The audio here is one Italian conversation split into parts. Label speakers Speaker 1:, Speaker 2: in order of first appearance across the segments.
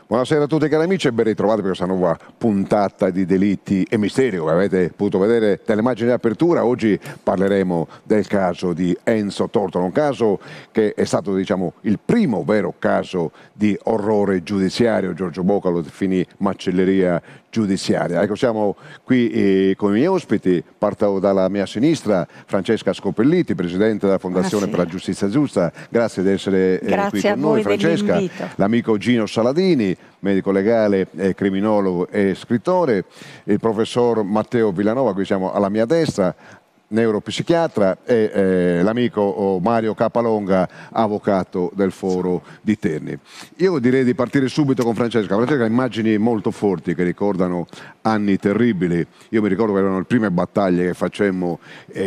Speaker 1: Buonasera a tutti cari amici e ben ritrovati per questa nuova puntata di Delitti e Misteri. Come avete potuto vedere dalle immagini di apertura, oggi parleremo del caso di Enzo Tortora, un caso che è stato, diciamo, il primo vero caso di orrore giudiziario. Giorgio Boca lo definì macelleria giudiziaria. Ecco, siamo qui con i miei ospiti, parto dalla mia sinistra, Francesca Scopelliti, Presidente della Fondazione per la Giustizia Giusta. Grazie di essere qui con noi, Francesca. L'amico Gino Saladini, medico legale, criminologo e scrittore, il professor Matteo Villanova, qui siamo alla mia destra, neuropsichiatra, e l'amico Mario Capalonga, avvocato del Foro di Terni. Io direi di partire subito con Francesca. Francesca, immagini molto forti che ricordano anni terribili. Io mi ricordo che erano le prime battaglie che facemmo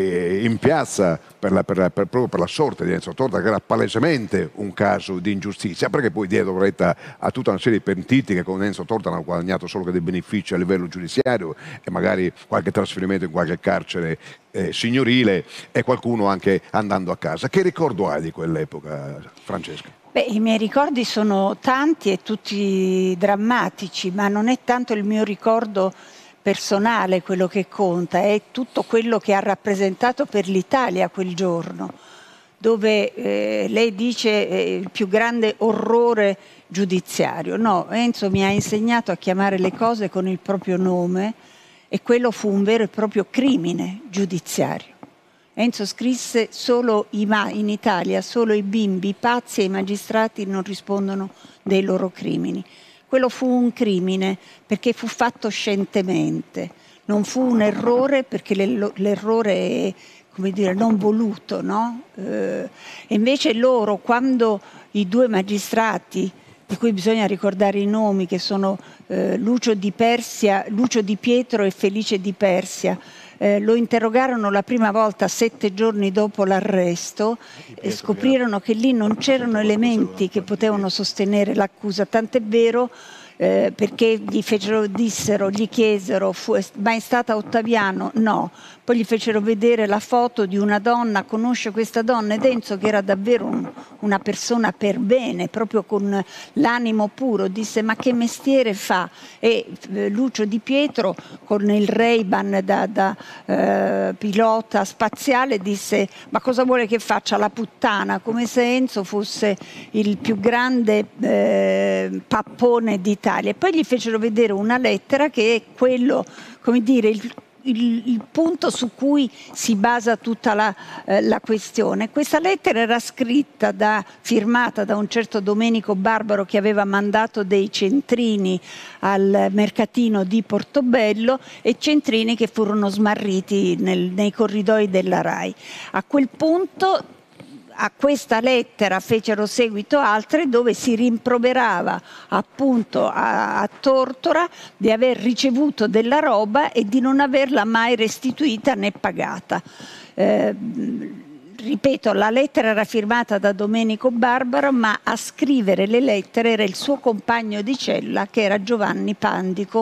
Speaker 1: in piazza proprio per la sorte di Enzo Tortora, che era palesemente un caso di ingiustizia, perché poi dietro retta a tutta una serie di pentiti che con Enzo Tortora hanno guadagnato solo che dei benefici a livello giudiziario e magari qualche trasferimento in qualche carcere signorile e qualcuno anche andando a casa. Che ricordo hai di quell'epoca, Francesca?
Speaker 2: Beh, i miei ricordi sono tanti e tutti drammatici, ma non è tanto il mio ricordo personale quello che conta, è tutto quello che ha rappresentato per l'Italia quel giorno, dove lei dice il più grande orrore giudiziario. No, Enzo mi ha insegnato a chiamare le cose con il proprio nome e quello fu un vero e proprio crimine giudiziario. Enzo scrisse: solo in Italia solo i bimbi, i pazzi e i magistrati non rispondono dei loro crimini. Quello fu un crimine perché fu fatto scientemente, non fu un errore perché l'errore è, come dire, non voluto, no? E invece loro, quando i due magistrati, di cui bisogna ricordare i nomi, che sono Lucio Di Pietro e Felice Di Persia, lo interrogarono la prima volta 7 giorni dopo l'arresto e scoprirono che lì non c'erano elementi che potevano sostenere l'accusa, tant'è vero perché gli chiesero: ma è stata Ottaviano? No. Poi gli fecero vedere la foto di una donna, conosce questa donna? Ed Enzo, che era davvero una persona per bene, proprio con l'animo puro, disse: ma che mestiere fa? E Lucio Di Pietro, con il Ray-Ban da pilota spaziale, disse: ma cosa vuole che faccia la puttana? Come se Enzo fosse il più grande pappone d'Italia. E poi gli fecero vedere una lettera che è quello, come dire, il punto su cui si basa tutta la questione. Questa lettera era firmata da un certo Domenico Barbaro, che aveva mandato dei centrini al mercatino di Portobello, e centrini che furono smarriti nei corridoi della RAI. A quel punto a questa lettera fecero seguito altre dove si rimproverava appunto a Tortora di aver ricevuto della roba e di non averla mai restituita né pagata. Ripeto, la lettera era firmata da Domenico Barbaro, ma a scrivere le lettere era il suo compagno di cella, che era Giovanni Pandico,